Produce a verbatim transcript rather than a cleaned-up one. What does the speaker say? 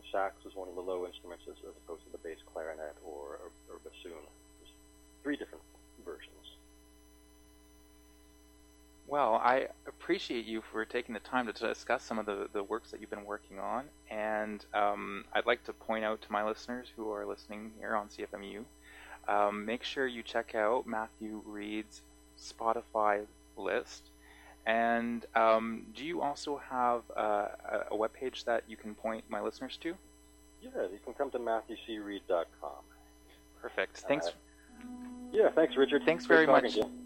sax is one of the low instruments as, as opposed to the bass clarinet or, or, or bassoon. There's three different versions. Well, I appreciate you for taking the time to discuss some of the, the works that you've been working on, and um, I'd like to point out to my listeners who are listening here on C F M U, um, make sure you check out Matthew Reed's Spotify list. And um, do you also have uh, a, a webpage that you can point my listeners to? Yeah, you can come to matthew c reed dot com. Perfect. Thanks. Uh, yeah, thanks, Richard. Thanks Great very much. to you.